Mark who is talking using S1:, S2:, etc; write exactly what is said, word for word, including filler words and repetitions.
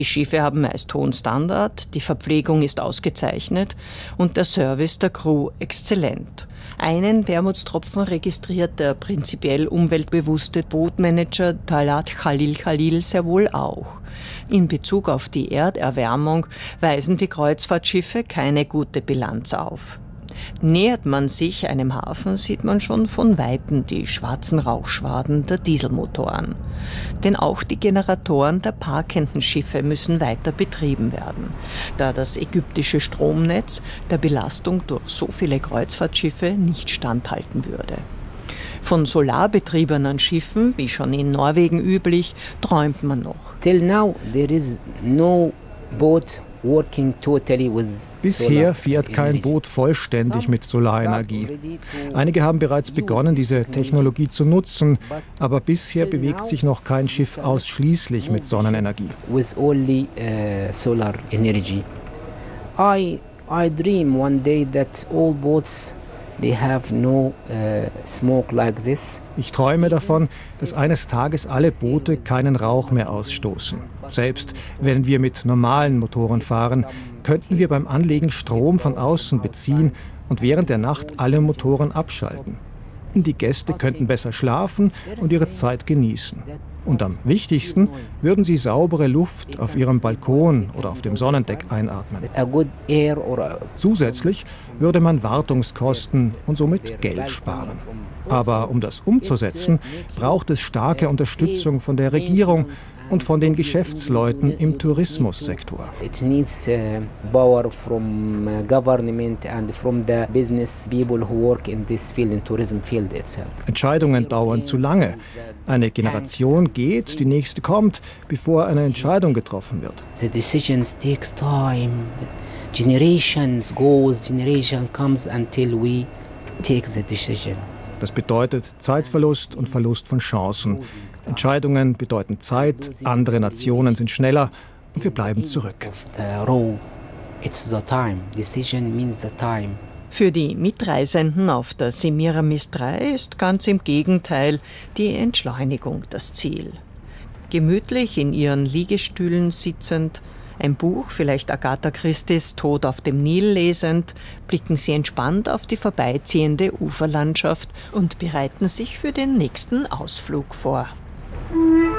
S1: Die Schiffe haben meist hohen Standard, die Verpflegung ist ausgezeichnet und der Service der Crew exzellent. Einen Wermutstropfen registriert der prinzipiell umweltbewusste Bootmanager Talat Khalil Khalil sehr wohl auch. In Bezug auf die Erderwärmung weisen die Kreuzfahrtschiffe keine gute Bilanz auf. Nähert man sich einem Hafen, sieht man schon von Weitem die schwarzen Rauchschwaden der Dieselmotoren. Denn auch die Generatoren der parkenden Schiffe müssen weiter betrieben werden, da das ägyptische Stromnetz der Belastung durch so viele Kreuzfahrtschiffe nicht standhalten würde. Von solarbetriebenen Schiffen, wie schon in Norwegen üblich, träumt man noch.
S2: Till now there is no boat.
S3: Bisher fährt kein Boot vollständig mit Solarenergie. Einige haben bereits begonnen, diese Technologie zu nutzen, aber bisher bewegt sich noch kein Schiff ausschließlich mit Sonnenenergie.
S2: I, I dream one day that all boats they have no uh, smoke like this.
S3: Ich träume davon, dass eines Tages alle Boote keinen Rauch mehr ausstoßen. Selbst wenn wir mit normalen Motoren fahren, könnten wir beim Anlegen Strom von außen beziehen und während der Nacht alle Motoren abschalten. Die Gäste könnten besser schlafen und ihre Zeit genießen. Und am wichtigsten würden sie saubere Luft auf ihrem Balkon oder auf dem Sonnendeck einatmen. Zusätzlich würde man Wartungskosten und somit Geld sparen. Aber um das umzusetzen, braucht es starke Unterstützung von der Regierung und von den Geschäftsleuten im Tourismussektor.
S2: It needs uh, power from uh, government and from the business people who work in this field, in tourism field itself.
S3: Entscheidungen dauern zu lange. Eine Generation geht, die nächste kommt, bevor eine Entscheidung getroffen wird.
S2: The decisions takes time. Generations goes, generation comes until we take the decision.
S3: Das bedeutet Zeitverlust und Verlust von Chancen. Entscheidungen bedeuten Zeit, andere Nationen sind schneller und wir bleiben zurück.
S1: Für die Mitreisenden auf der Semiramis drei ist ganz im Gegenteil die Entschleunigung das Ziel. Gemütlich in ihren Liegestühlen sitzend, ein Buch, vielleicht Agatha Christies Tod auf dem Nil lesend, blicken sie entspannt auf die vorbeiziehende Uferlandschaft und bereiten sich für den nächsten Ausflug vor.